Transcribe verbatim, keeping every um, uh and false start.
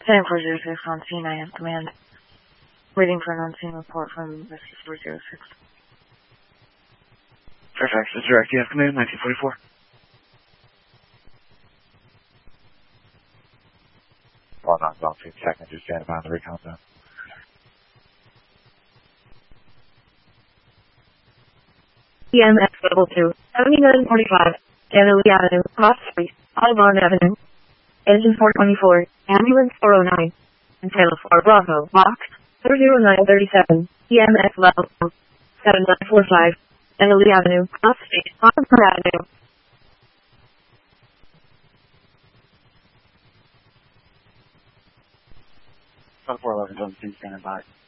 ten four zero six on scene, I have command. Waiting for an on-scene report from Mister four zero six. Fairfax, this is direct, you have command, nineteen forty-four. Well, not zone two, second, just standing by on the recon zone. E M X level two, seventy-nine forty-five, Kennelly Avenue, Cross Street, Audubon Avenue. Engine four twenty-four, ambulance four oh nine. Antenna four Bravo, box, four zero nine thirty-seven, E M X level two, seven nine four five, Kennelly Avenue, Cross Street, Audubon Avenue. four eleven, don't see standing by.